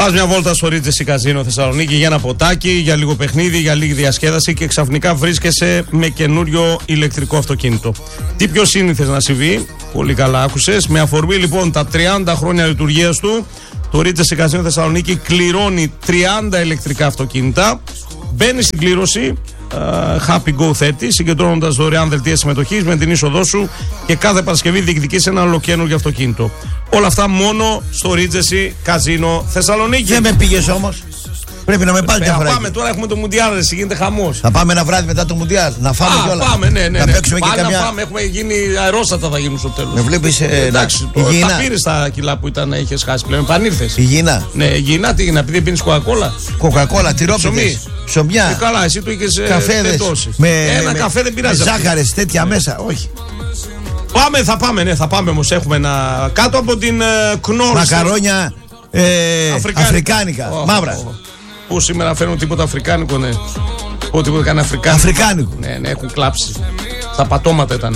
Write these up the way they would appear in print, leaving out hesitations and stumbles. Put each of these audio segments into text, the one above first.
Πας μια βόλτα στο Regency Casino Θεσσαλονίκη για ένα ποτάκι, για λίγο παιχνίδι, για λίγη διασκέδαση και ξαφνικά βρίσκεσαι με καινούριο ηλεκτρικό αυτοκίνητο. Τι πιο σύνηθες να συμβεί, πολύ καλά άκουσες. Με αφορμή λοιπόν τα 30 χρόνια λειτουργίας του, το Regency Casino Θεσσαλονίκη κληρώνει 30 ηλεκτρικά αυτοκίνητα. Μπαίνει στην κλήρωση Happy Go 30, συγκεντρώνοντας δωρεάν δελτία συμμετοχής με την είσοδό σου και κάθε Παρασκευή διεκδικείς ένα ολοκαίνουργιο αυτοκίνητο. Όλα αυτά μόνο στο Regency Casino Θεσσαλονίκη. Δεν με πήγες όμως. Πρέπει να με πάρει μια φορά. Πάμε τώρα, έχουμε το Μουντιάλ, γίνεται χαμός. Θα πάμε ένα βράδυ μετά το Μουντιάλ. Να φάμε κιόλας. Πάμε, ναι. Να παίξουμε και καμιά. Να πάμε, έχουμε γίνει αερόστατα, θα γίνουν στο τέλος. Με βλέπεις. Εντάξει, υγιεινά. τα πήρες τα κιλά που είχες χάσει πλέον. Επανήλθες. Υγιεινά. Ναι, υγιεινά, τι έγινε, επειδή πίνεις κοκακόλα. Κοκακόλα, τυρόπιτες. Ψωμιά. Καλά, εσύ του είχες καφέδες. Ένα καφέ δεν πειράζει. Με ζάχαρες τέτοια μέσα, όχι. Πάμε, θα πάμε όμως. Έχουμε ένα. Κάτω από την Κνόρ. Μακαρόνια αφρικάνικα. Μαύρα. Πού σήμερα φέρνουν τίποτα αφρικάνικο, ναι. Ό,τι τίποτα κάνει αφρικάνικο. Ναι, έχουν κλάψει. Στα πατώματα ήτανε.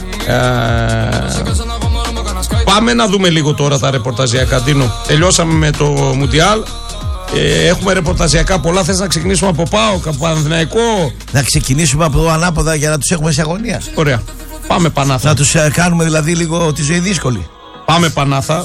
Πάμε να δούμε λίγο τώρα τα ρεπορταζιακά. Ντίνο, τελειώσαμε με το Μουντιάλ. Έχουμε ρεπορταζιακά πολλά. Θες να ξεκινήσουμε από ΠΑΟΚ, από Παναθηναϊκό? Να ξεκινήσουμε από το ανάποδα για να τους έχουμε σε αγωνία. Ωραία. Πάμε Πανάθα. Να τους κάνουμε δηλαδή λίγο τη ζωή δύσκολη. Πάμε Πανάθα.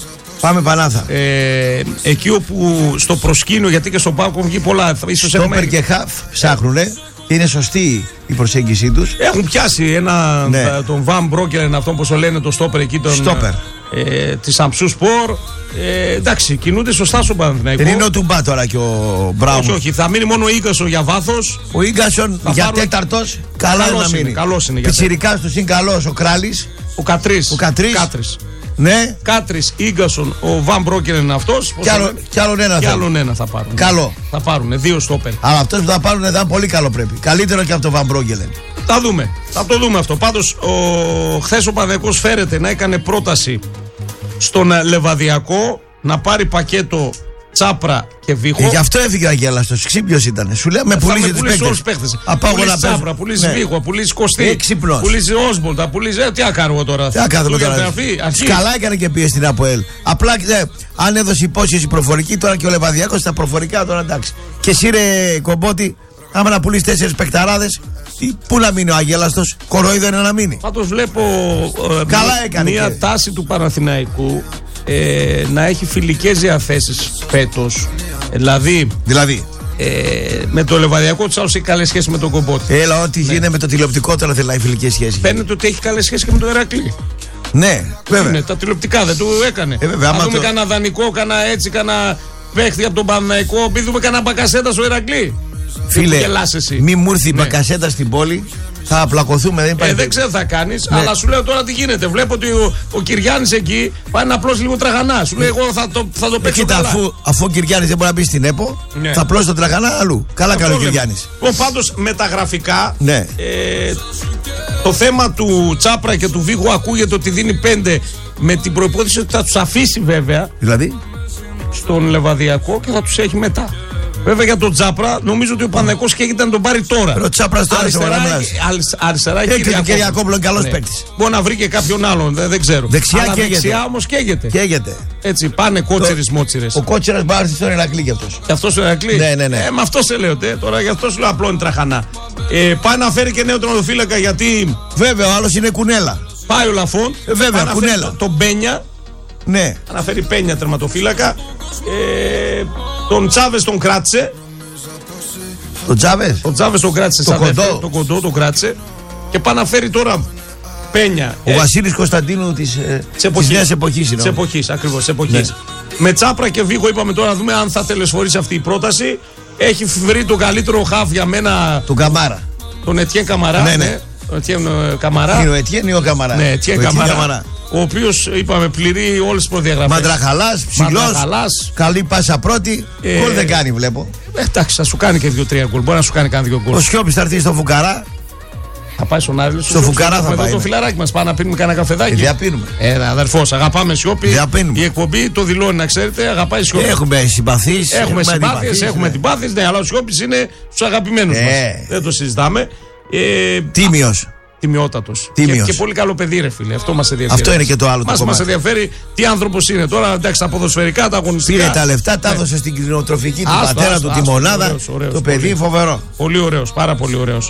Εκεί όπου στο προσκήνιο, γιατί και στο ΠΑΟΚ έχουν βγει πολλά. Στόπερ και χαφ ψάχνουνε. Είναι σωστή η προσέγγιση τους. Έχουν πιάσει τον Βαν Μπρόκερ, αυτό που το λένε, το στόπερ εκεί. Στόπερ. Τη Σαμψού Σπορ. Εντάξει, κινούνται σωστά στο Παναθηναϊκό. Δεν είναι ο Τουμπά τώρα και ο Μπράουν. Όχι, θα μείνει μόνο ο Ίγκασον για βάθος. Ο Ίγκασον για τέταρτος. Καλά είναι να μείνει. Καλός είναι. Πιτσιρικάς τους είναι καλός. Ο Κράλης. Ο Κατρίς. Ναι. Κάτρις, Ίγκασον, ο Βαν Μπρόκερ είναι αυτός. Κι άλλον ένα θα πάρουν. Καλό. Θα πάρουν, 2 στόπερ. Αλλά αυτός που θα πάρουν θα είναι πολύ καλό πρέπει. Καλύτερο και από το Βαν Μπρόκερ. Θα το δούμε αυτό. Πάντως, χθες ο Παναθηναϊκός φέρεται να έκανε πρόταση στον Λεβαδιακό να πάρει πακέτο Τσάπρα και Βίχο. Γι' αυτό έφυγε ο Αγγέλαστος. Ξύπνιος ήταν. Σου λέει με πουλήσει τους παίκτες. Πουλήσει Τσάπρα, πουλήσει Βίχο, πουλήσει Κωστή, πουλήσει Όσμπολτα, πουλήσει. Τι να κάνουμε τώρα. Τι να κάνουμε τώρα. Καλά έκανε και πήγε στην ΑΠΟΕΛ. Απλά αν έδωσε υπόσχεση προφορική, τώρα και ο Λεβαδιακός στα προφορικά τώρα εντάξει. Και εσύ ρε Κομπότη, άμα να πουλήσει 4 παικταράδες, πού να μείνει ο Αγγέλαστος, κορόιδο είναι να μείνει. Πάντως βλέπω μια τάση του Παναθηναϊκού να έχει φιλικές διαθέσεις φέτος. Δηλαδή με το Λεβαδιακό του άλλους έχει καλές σχέσεις με τον Κομπότη. Έλα, ό,τι γίνεται με το τηλεοπτικό τώρα θέλει να έχει φιλικές σχέσεις. Φαίνεται ότι έχει καλές σχέσεις και με τον Ηρακλή. Ναι, βέβαια. Είναι, τα τηλεοπτικά δεν του έκανε. Αν δούμε κανένα δανεικό, κανένα παίχτη από τον Παναθηναϊκό, πει δούμε κανένα Μπακασέτα στο Ηρακλή. Φίλε, μη μου έρθει η Μπακασέτα στην πόλη, θα απλακωθούμε. Δεν ξέρω τι θα κάνεις, αλλά σου λέω τώρα τι γίνεται. Βλέπω ότι ο Κυριάννης εκεί πάει απλώς λίγο τραγανά. Σου λέει εγώ θα το παίξω. Κοίτα, αφού ο Κυριάννης δεν μπορεί να μπει στην ΕΠΟ, θα απλώσει τον τραγανά αλλού. Καλά κάνει ο Κυριάννης. Πάντως μεταγραφικά, το θέμα του Τσάπρα και του Βίχου ακούγεται ότι δίνει 5 με την προϋπόθεση ότι θα τους αφήσει βέβαια. Δηλαδή στον Λεβαδιακό και θα τους έχει μετά. Βέβαια για τον Τσάπρα νομίζω ότι ο Παναθηναϊκός καίγεται να τον πάρει τώρα. Ο Τσάπρας τώρα αριστερά και Κυριακόπουλο είναι καλός παίκτης. Μπορεί να βρει και κάποιον άλλον, δεν ξέρω. Δεξιά όμως καίγεται. Έτσι πάνε Κότσερες Μότσιρες. Ο Κότσερας μπορεί να έρθει στον Ηρακλή κι αυτός. Και αυτός στον Ηρακλή. Ναι. Με αυτό σε λέω τώρα, γι' αυτό σου λέω απλό είναι τραχανά. Πάει να φέρει και νέο τερματοφύλακα γιατί. Βέβαια, ο άλλος είναι Κουνέλα. Πάει ο Λαφόν. Βέβαια, Κουνέλα. Τον Μπένια. Ναι. Αναφέρει Πένια τερματοφύλακα. Τον Τσάβες τον κράτησε. Τον Τσάβες τον κράτησε. Το κοντό τον κράτησε. Και πάει να φέρει τώρα Πένια. Ο Βασίλης Κωνσταντίνου της νέας εποχής. Της εποχής, ακριβώς. Ναι. Με Τσάπρα και Βίχο είπαμε τώρα να δούμε αν θα τελεσφορήσει αυτή η πρόταση. Έχει βρει τον καλύτερο χαφ για μένα. Τον Καμάρα. Τον Ετιέν Καμαρά. Ναι. Ο Ετιέν Καμαρά. Είναι ο Ετιέν ή ο Καμαρά. Ναι, Ετιέν Καμαρά. Ο οποίος είπαμε πληρεί όλες τις προδιαγραφές. Μαντραχαλάς, ψηλός, καλή πάσα πρώτη. Γκολ δεν κάνει, βλέπω. Εντάξει, θα σου κάνει και 2-3 γκολ. Μπορεί να σου κάνει κανένα 2 γκολ. Ο Σιώπης θα έρθει στο Φουκαρά. Θα πάει στον Άρη. Στο Φουκαρά θα πάει. Το φιλαράκι μας πάμε να πίνουμε κανένα καφεδάκι. Διαπίνουμε. Αδερφός, αγαπάμε Σιώπη. Διαπίνουμε. Η εκπομπή το δηλώνει, να ξέρετε, αγαπάει Σιώπη. Έχουμε συμπαθείς. Έχουμε συμπάθειες, ναι, αλλά ο Σιώπης είναι στους αγαπημένους μας. Δεν το συζητάμε. Τίμιος. Τιμιότατος. Τίμιος. Και πολύ καλό παιδί, ρε φίλε. Αυτό μας ενδιαφέρει. Αυτό είναι και το άλλο το κομμάτι. Μας ενδιαφέρει τι άνθρωπος είναι. Τώρα, εντάξει, τα ποδοσφαιρικά, τα αγωνιστικά. Πήρε τα λεφτά, τα έδωσε στην κτηνοτροφική του πατέρα του, τη μονάδα. Το παιδί φοβερό. Πολύ ωραίος, πάρα πολύ ωραίος.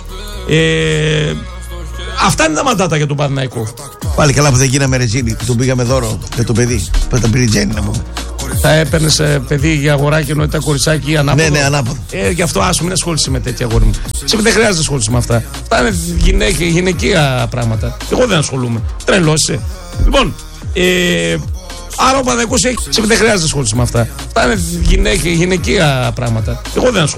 Αυτά είναι τα μαντάτα για τον Παναθηναϊκό. Πάλι καλά που δεν γίναμε ρεζίλι, που τον πήγαμε δώρο για το παιδί. Που ήταν πυριτζένι να πούμε. Θα έπαιρνε παιδί για αγοράκι ενώ ήταν κοριτσάκι ανάποδο. Ναι, ανάποδο. Γι' αυτό άσου μην ασχολείσαι με τέτοια αγόρι μου. Σε δεν χρειάζεται να ασχολείσαι με αυτά. Αυτά είναι γυναικεία πράγματα. Εγώ δεν ασχολούμαι. Τρελώσαι. Λοιπόν, άρα ο Παναθηναϊκός έχει. Σε δεν χρειάζεται να ασχολείσαι με αυτά. Αυτά είναι γυναικεία πράγματα. Εγώ δεν ασχολούμαι.